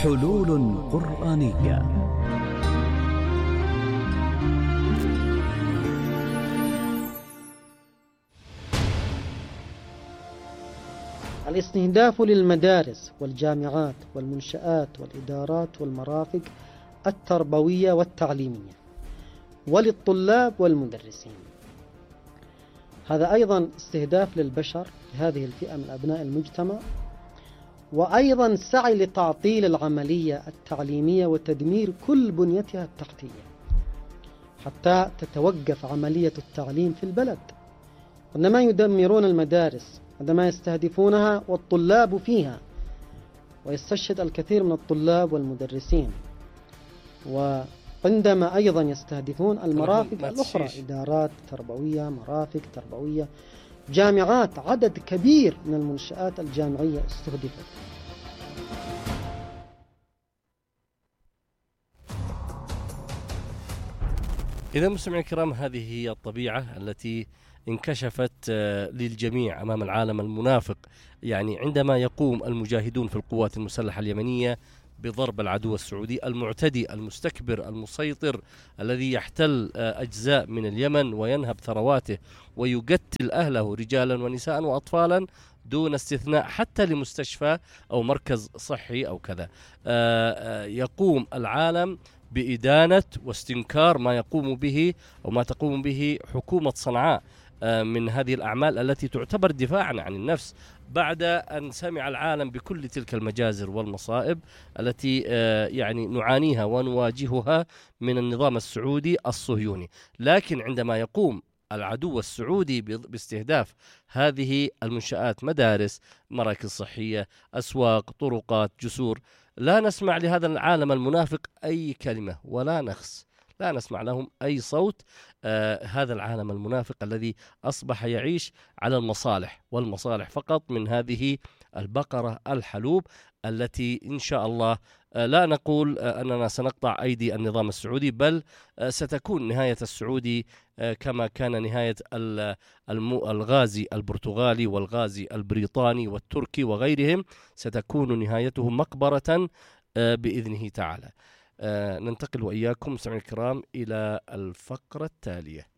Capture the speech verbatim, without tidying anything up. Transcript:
حلول قرآنية. الاستهداف للمدارس والجامعات والمنشآت والإدارات والمرافق التربوية والتعليمية وللطلاب والمدرسين. هذا أيضا استهداف للبشر هذه الفئة من أبناء المجتمع، وأيضا سعي لتعطيل العملية التعليمية وتدمير كل بنيتها التحتية حتى تتوقف عملية التعليم في البلد. عندما يدمرون المدارس، عندما يستهدفونها والطلاب فيها، ويستشهد الكثير من الطلاب والمدرسين، وعندما أيضا يستهدفون المرافق الأخرى، إدارات تربوية، مرافق تربوية، جامعات، عدد كبير من المنشآت الجامعية استهدفت. إذا مستمعينا الكرام، هذه هي الطبيعة التي انكشفت للجميع أمام العالم المنافق. يعني عندما يقوم المجاهدون في القوات المسلحة اليمنية بضرب العدو السعودي المعتدي المستكبر المسيطر الذي يحتل أجزاء من اليمن وينهب ثرواته ويقتل أهله رجالا ونساء وأطفالا دون استثناء، حتى لمستشفى أو مركز صحي أو كذا، يقوم العالم بإدانة واستنكار ما يقوم به أو ما تقوم به حكومة صنعاء من هذه الأعمال التي تعتبر دفاعا عن النفس، بعد أن سمع العالم بكل تلك المجازر والمصائب التي يعني نعانيها ونواجهها من النظام السعودي الصهيوني. لكن عندما يقوم العدو السعودي باستهداف هذه المنشآت، مدارس، مراكز صحية، أسواق، طرقات، جسور، لا نسمع لهذا العالم المنافق أي كلمة ولا نخس، لا نسمع لهم أي صوت. آه هذا العالم المنافق الذي أصبح يعيش على المصالح والمصالح فقط من هذه البقرة الحلوب، التي إن شاء الله آه لا نقول آه أننا سنقطع أيدي النظام السعودي، بل آه ستكون نهاية السعودي آه كما كان نهاية الغازي البرتغالي والغازي البريطاني والتركي وغيرهم، ستكون نهايتهم مقبرة آه بإذنه تعالى. آه ننتقل وإياكم مستمعينا الكرام إلى الفقرة التالية.